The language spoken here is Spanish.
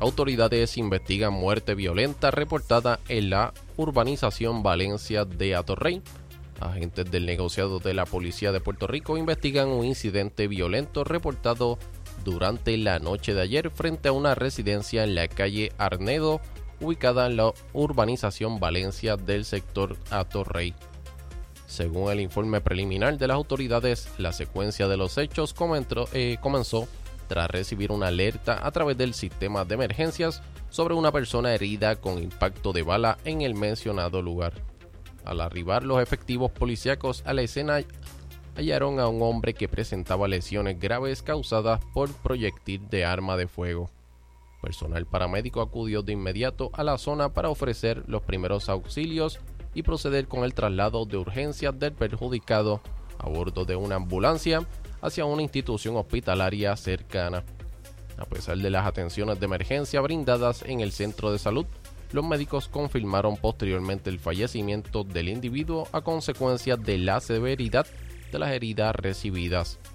Autoridades investigan muerte violenta reportada en la urbanización Valencia de Atorrey. Agentes del negociado de la Policía de Puerto Rico investigan un incidente violento reportado durante la noche de ayer frente a una residencia en la calle Arnedo, ubicada en la urbanización Valencia del sector Atorrey. Según el informe preliminar de las autoridades, la secuencia de los hechos comenzó tras recibir una alerta a través del sistema de emergencias sobre una persona herida con impacto de bala en el mencionado lugar. Al arribar los efectivos policíacos a la escena, hallaron a un hombre que presentaba lesiones graves causadas por proyectil de arma de fuego. Personal paramédico acudió de inmediato a la zona para ofrecer los primeros auxilios y proceder con el traslado de urgencias del perjudicado a bordo de una ambulancia hacia una institución hospitalaria cercana. A pesar de las atenciones de emergencia brindadas en el centro de salud, los médicos confirmaron posteriormente el fallecimiento del individuo a consecuencia de la severidad de las heridas recibidas.